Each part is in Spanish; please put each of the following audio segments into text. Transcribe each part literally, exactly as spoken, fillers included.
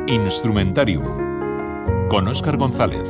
Instrumentarium con Óscar González.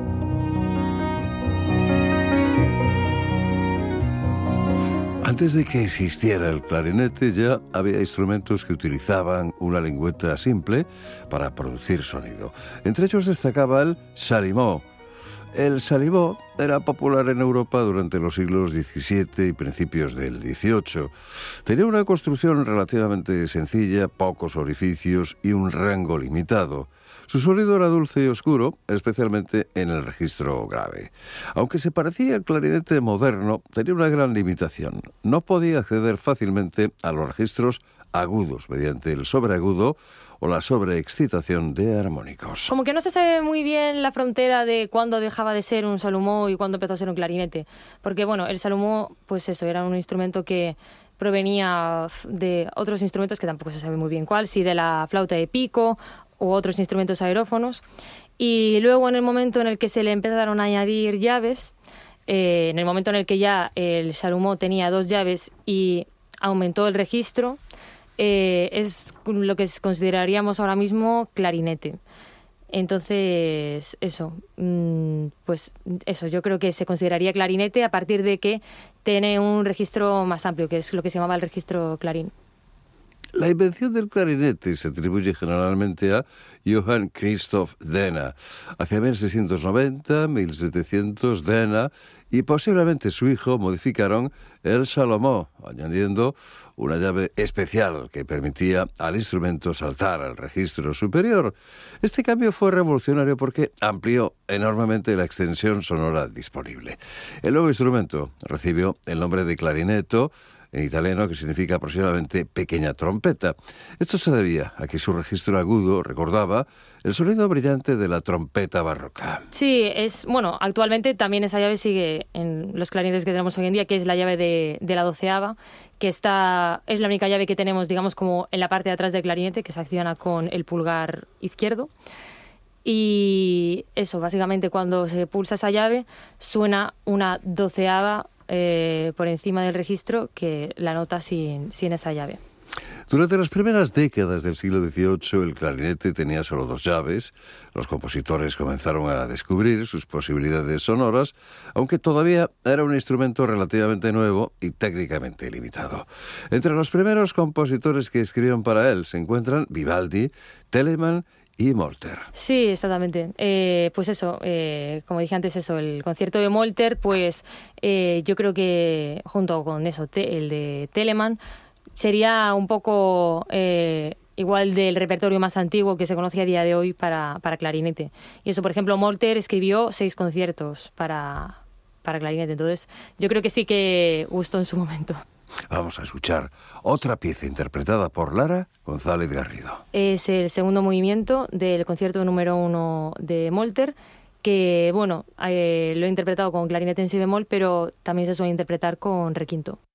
Antes de que existiera el clarinete ya había instrumentos que utilizaban una lengüeta simple para producir sonido. Entre ellos destacaba el salimó. El salimó era popular en Europa durante los siglos diecisiete y principios del dieciocho. Tenía una construcción relativamente sencilla, pocos orificios y un rango limitado. Su sonido era dulce y oscuro, especialmente en el registro grave. Aunque se parecía al clarinete moderno, tenía una gran limitación. No podía acceder fácilmente a los registros agudos mediante el sobreagudo o la sobreexcitación de armónicos. Como que no se sabe muy bien la frontera de cuándo dejaba de ser un salumó y cuándo empezó a ser un clarinete. Porque, bueno, el salumó, pues eso, era un instrumento que provenía de otros instrumentos que tampoco se sabe muy bien cuál, si de la flauta de pico u otros instrumentos aerófonos. Y luego, en el momento en el que se le empezaron a añadir llaves, eh, en el momento en el que ya el salumó tenía dos llaves y aumentó el registro, Eh, es lo que consideraríamos ahora mismo clarinete. Entonces, eso, pues eso, yo creo que se consideraría clarinete a partir de que tiene un registro más amplio, que es lo que se llamaba el registro clarín. La invención del clarinete se atribuye generalmente a Johann Christoph Dehner. Hacia mil seiscientos noventa, mil setecientos, Dehner y posiblemente su hijo modificaron el salomó, añadiendo una llave especial que permitía al instrumento saltar al registro superior. Este cambio fue revolucionario porque amplió enormemente la extensión sonora disponible. El nuevo instrumento recibió el nombre de clarinetto, en italiano, que significa aproximadamente pequeña trompeta. Esto se debía a que su registro agudo recordaba el sonido brillante de la trompeta barroca. Sí, es bueno, actualmente también esa llave sigue en los clarinetes que tenemos hoy en día, que es la llave de, de la doceava, que está, es la única llave que tenemos, digamos, como en la parte de atrás del clarinete, que se acciona con el pulgar izquierdo. Y eso, básicamente, cuando se pulsa esa llave, suena una doceava Eh, por encima del registro que la nota sin, sin esa llave. Durante las primeras décadas del siglo dieciocho, el clarinete tenía solo dos llaves. Los compositores comenzaron a descubrir sus posibilidades sonoras, aunque todavía era un instrumento relativamente nuevo y técnicamente limitado. Entre los primeros compositores que escribieron para él se encuentran Vivaldi, Telemann y Molter. Sí, exactamente. Eh, pues eso, eh, como dije antes, eso, el concierto de Molter, pues eh, yo creo que junto con eso, te, el de Telemann, sería un poco eh, igual del repertorio más antiguo que se conoce a día de hoy para, para clarinete. Y eso, por ejemplo, Molter escribió seis conciertos para, para clarinete. Entonces, yo creo que sí que gustó en su momento. Vamos a escuchar otra pieza interpretada por Lara González Garrido. Es el segundo movimiento del concierto número uno de Molter, que, bueno, eh, lo he interpretado con clarinete en si bemol, pero también se suele interpretar con requinto.